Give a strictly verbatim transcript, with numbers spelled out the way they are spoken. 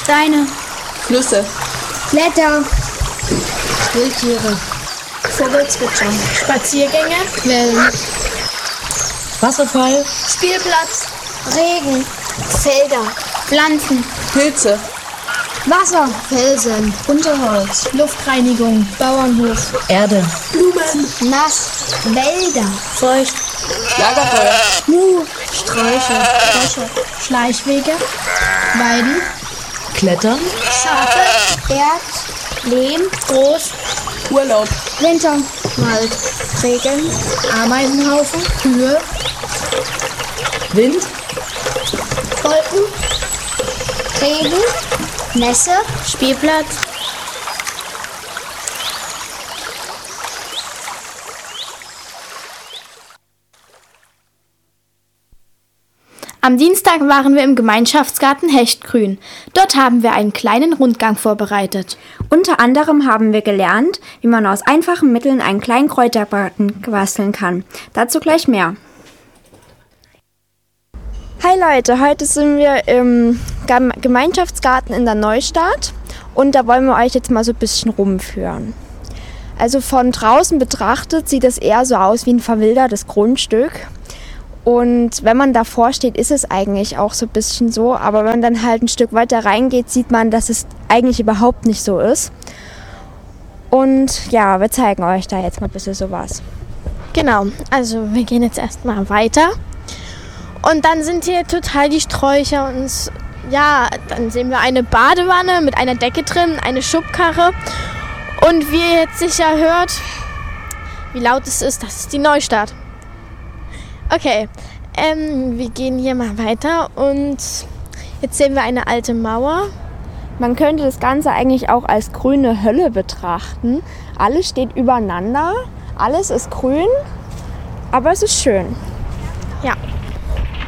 Steine, Flüsse, Blätter, Wildtiere, Vogelzwitschern, Spaziergänge, Quellen, Wasserfall, Spielplatz, Regen, Felder, Pflanzen, Pilze, Wasser, Felsen, Unterholz, Luftreinigung, Bauernhof, Erde, Blumen, nass, Wälder, Feucht, Lagerfeuer, Schmuh, Sträucher, Bäche, Schleichwege, Weiden, Klettern, Schafe, Erd, Lehm, Groß, Urlaub, Winter, Wald, Regen, Ameisenhaufen, Kühe, Wind, Wolken, Regen, Nässe, Spielplatz, Am Dienstag waren wir im Gemeinschaftsgarten Hechtgrün. Dort haben wir einen kleinen Rundgang vorbereitet. Unter anderem haben wir gelernt, wie man aus einfachen Mitteln einen kleinen Kräutergarten basteln kann. Dazu gleich mehr. Hi Leute, heute sind wir im Gemeinschaftsgarten in der Neustadt und da wollen wir euch jetzt mal so ein bisschen rumführen. Also von draußen betrachtet sieht es eher so aus wie ein verwildertes Grundstück. Und wenn man davor steht, ist es eigentlich auch so ein bisschen so. Aber wenn man dann halt ein Stück weiter reingeht, sieht man, dass es eigentlich überhaupt nicht so ist. Und ja, wir zeigen euch da jetzt mal ein bisschen sowas. Genau, also wir gehen jetzt erstmal weiter. Und dann sind hier total die Sträucher und ja, dann sehen wir eine Badewanne mit einer Decke drin, eine Schubkarre. Und wie ihr jetzt sicher hört, wie laut es ist, das ist die Neustadt. Okay, ähm, wir gehen hier mal weiter und jetzt sehen wir eine alte Mauer. Man könnte das Ganze eigentlich auch als grüne Hölle betrachten. Alles steht übereinander, alles ist grün, aber es ist schön. Ja.